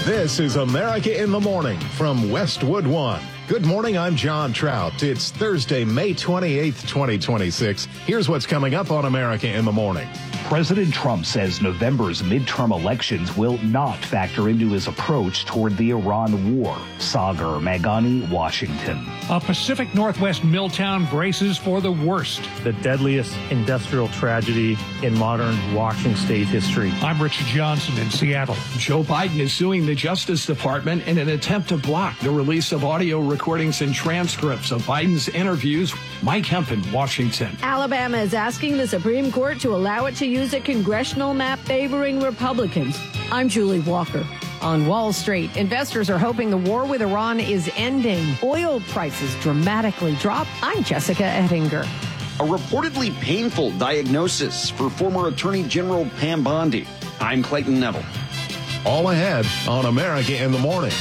This is America in the Morning from Westwood One. Good morning, I'm John Trout. It's Thursday, May 28th, 2026. Here's what's coming up on America in the Morning. President Trump says November's midterm elections will not factor into his approach toward the Iran war. Sagar Meghani, Washington. A Pacific Northwest mill town braces for the worst. The deadliest industrial tragedy in modern Washington state history. I'm Rich Johnson in Seattle. Joe Biden is suing the Justice Department in an attempt to block the release of audio recordings and transcripts of Biden's interviews. Mike Hempen, Washington. Alabama is asking the Supreme Court to allow it to use a congressional map favoring Republicans. I'm Julie Walker. On Wall Street, investors are hoping the war with Iran is ending. Oil prices dramatically drop. I'm Jessica Ettinger. A reportedly painful diagnosis for former Attorney General Pam Bondi. I'm Clayton Neville. All ahead on America in the Morning.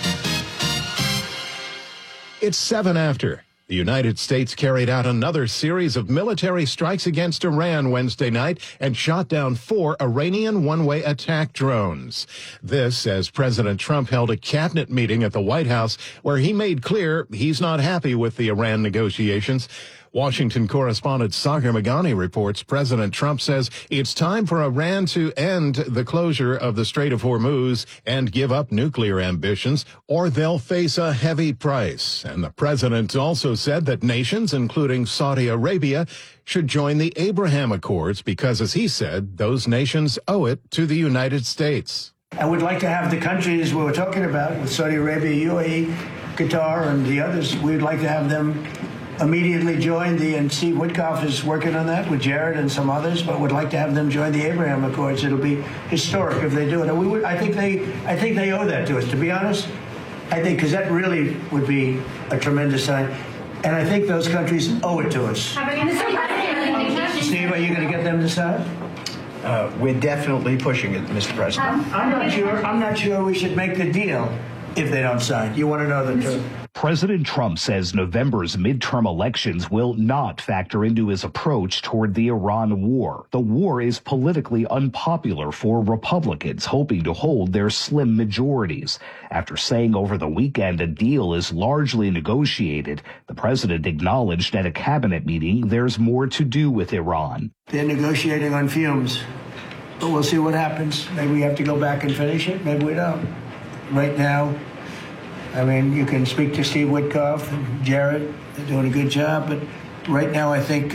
It's 7 after. The United States carried out another series of military strikes against Iran Wednesday night and shot down 4 Iranian one-way attack drones. This as President Trump held a cabinet meeting at the White House where he made clear he's not happy with the Iran negotiations. Washington correspondent Sagar Meghani reports President Trump says it's time for Iran to end the closure of the Strait of Hormuz and give up nuclear ambitions, or they'll face a heavy price. And the president also said that nations, including Saudi Arabia, should join the Abraham Accords because, as he said, those nations owe it to the United States. I would like to have the countries we were talking about with Saudi Arabia, UAE, Qatar, and the others, we'd like to have them immediately join and Steve Witkoff is working on that with Jared and some others, but would like to have them join the Abraham Accords. It'll be historic if they do it. And I think they owe that to us, to be honest. I think, because that really would be a tremendous sign. And I think those countries owe it to us. Steve, are you going to get them to sign? We're definitely pushing it, Mr. President. I'm not sure we should make the deal if they don't sign. You want to know the truth? President Trump says November's midterm elections will not factor into his approach toward the Iran war. The war is politically unpopular for Republicans hoping to hold their slim majorities. After saying over the weekend a deal is largely negotiated, the president acknowledged at a cabinet meeting there's more to do with Iran. They're negotiating on fumes, but we'll see what happens. Maybe we have to go back and finish it. Maybe we don't. Right now, I mean, you can speak to Steve Witkoff and Jared. They're doing a good job. But right now, I think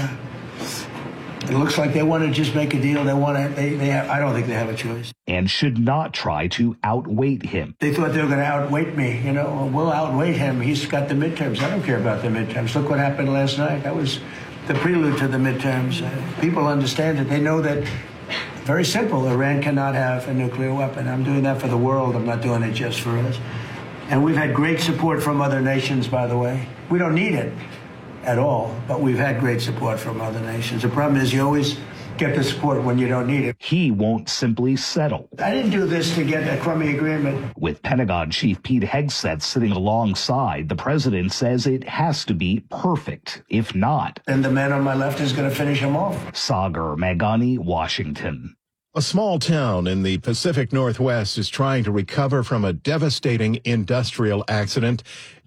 it looks like they want to just make a deal. I don't think they have a choice. And should not try to outweight him. They thought they were going to outweight me. You know, we'll outweight him. He's got the midterms. I don't care about the midterms. Look what happened last night. That was the prelude to the midterms. People understand it. They know that. Very simple. Iran cannot have a nuclear weapon. I'm doing that for the world. I'm not doing it just for us. And we've had great support from other nations, by the way. We don't need it at all, but we've had great support from other nations. The problem is you always get the support when you don't need it. He won't simply settle. I didn't do this to get a crummy agreement. With Pentagon Chief Pete Hegseth sitting alongside, the president says it has to be perfect. If not, then the man on my left is going to finish him off. Sagar Meghani, Washington. A small town in the Pacific Northwest is trying to recover from a devastating industrial accident.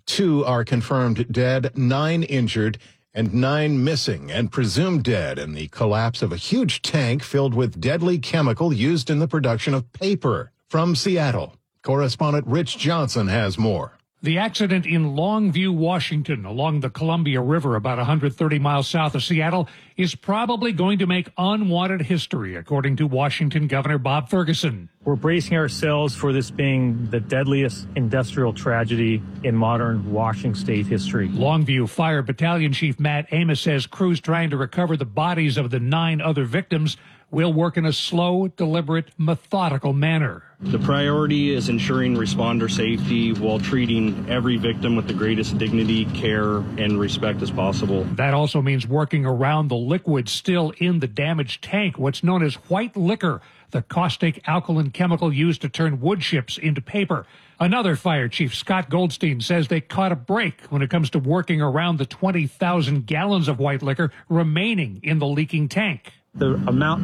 2 are confirmed dead, 9 injured, and 9 missing and presumed dead in the collapse of a huge tank filled with deadly chemical used in the production of paper. From Seattle, correspondent Rich Johnson has more. The accident in Longview, Washington, along the Columbia River, about 130 miles south of Seattle, is probably going to make unwanted history, according to Washington Governor Bob Ferguson. We're bracing ourselves for this being the deadliest industrial tragedy in modern Washington state history. Longview Fire Battalion Chief Matt Amos says crews trying to recover the bodies of the 9 other victims will work in a slow, deliberate, methodical manner. The priority is ensuring responder safety while treating every victim with the greatest dignity, care, and respect as possible. That also means working around the liquid still in the damaged tank, what's known as white liquor, the caustic alkaline chemical used to turn wood chips into paper. Another fire chief, Scott Goldstein, says they caught a break when it comes to working around the 20,000 gallons of white liquor remaining in the leaking tank. The amount